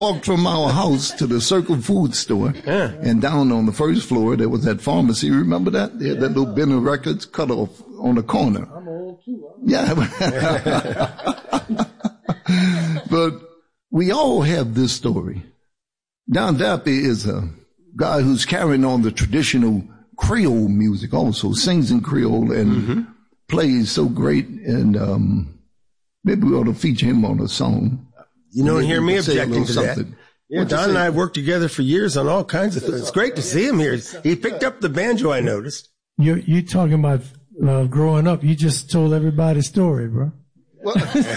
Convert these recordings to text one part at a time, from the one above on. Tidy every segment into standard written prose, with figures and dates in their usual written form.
Walked from our house to the Circle Food store, and down on the first floor there was that pharmacy. Remember that? They had that little bin of records cut off on the corner. I'm old too. Yeah. But we all have this story. Don Dappy is a guy who's carrying on the traditional Creole music also, sings in Creole and plays so great, and maybe we ought to feature him on a song. You don't hear me objecting to that. Yeah, What'd you Don say? and I have worked together for years on all kinds of things. It's great to see him here. He picked up the banjo, I noticed. You talking about growing up. You just told everybody's story, bro. Well,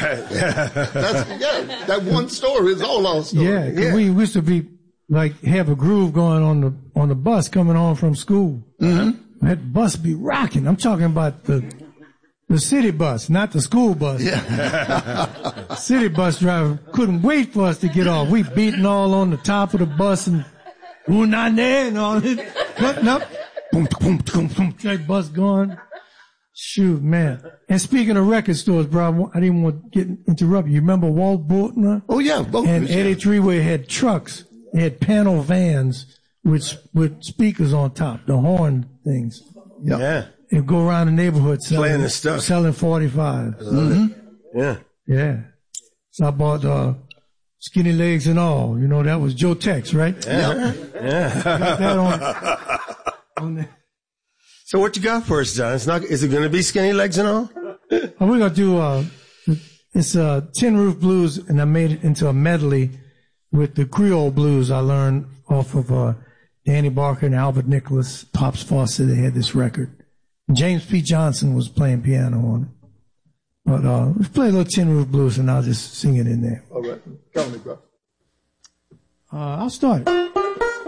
that one story is all our story. Yeah, 'cause we used to be like have a groove going on the bus coming home from school. Mm-hmm. That bus be rocking. I'm talking about the city bus, not the school bus. Yeah. City bus driver couldn't wait for us to get off. We beating all on the top of the bus and not there and all this. Cutting up. Boom, boom, boom, boom. That bus going. Shoot, man. And speaking of record stores, bro, I didn't want to get interrupted. You remember Walt Boultner? Oh, yeah. And Eddie Treeway had trucks. They had panel vans with speakers on top, the horn things. Yeah. And go around the neighborhood Playing the stuff. selling 45. Yeah. Yeah. So I bought Skinny Legs and All. You know, that was Joe Tex, right? Yeah. Got that on the, So what you got for us, John? Is it going to be Skinny Legs and All? we're going to do, it's Tin Roof Blues, and I made it into a medley with the Creole blues I learned off of Danny Barker and Albert Nicholas, Pops Fawcett. They had this record. James P. Johnson was playing piano on it. But let's play a little Tin Roof Blues, and I'll just sing it in there. All right. Tell me, bro. I'll start it.